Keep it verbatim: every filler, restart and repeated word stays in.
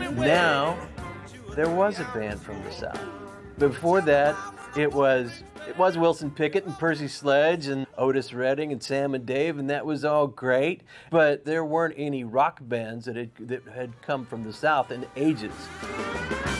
Now, there was a band from the South. Before that, it was it was Wilson Pickett and Percy Sledge and Otis Redding and Sam and Dave, and that was all great. But there weren't any rock bands that had that had come from the South in ages.